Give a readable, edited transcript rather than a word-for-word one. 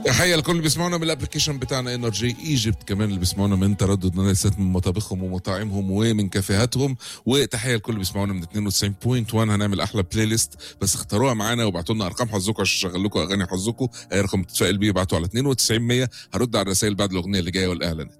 تحية لكل اللي بيسمعونا من الابلكيشن بتاعنا انرجي ايجيبت، كمان اللي بيسمعونا من تردد منصات من مطابخهم ومطاعمهم ومن كافيهاتهم، وتحية لكل اللي بيسمعونا من 92.1. هنعمل احلى بلاي ليست، بس اختاروها معانا وابعتوا لنا ارقام حظكم عشان نشغل لكم اغاني حظكم. اي رقم تتفائل بيه ابعتوا على 92 100. هرد على الرسائل بعد الاغنية اللي جاية والاعلانات.